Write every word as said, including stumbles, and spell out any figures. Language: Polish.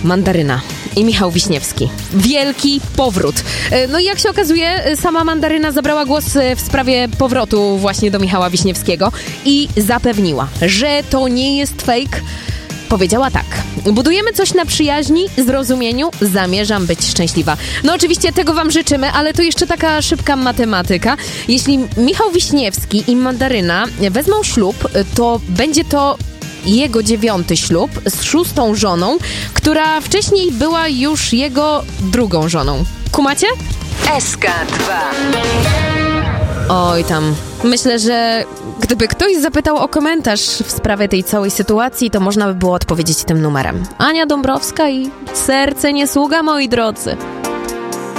Mandaryna i Michał Wiśniewski. Wielki powrót. No i jak się okazuje, sama Mandaryna zabrała głos w sprawie powrotu właśnie do Michała Wiśniewskiego i zapewniła, że to nie jest fake. Powiedziała tak: budujemy coś na przyjaźni, zrozumieniu, zamierzam być szczęśliwa. No oczywiście tego wam życzymy, ale to jeszcze taka szybka matematyka. Jeśli Michał Wiśniewski i Mandaryna wezmą ślub, to będzie to jego dziewiąty ślub z szóstą żoną, która wcześniej była już jego drugą żoną. Kumacie? S K dwa. Oj tam. Myślę, że gdyby ktoś zapytał o komentarz w sprawie tej całej sytuacji, to można by było odpowiedzieć tym numerem. Ania Dąbrowska i serce nie sługa, moi drodzy.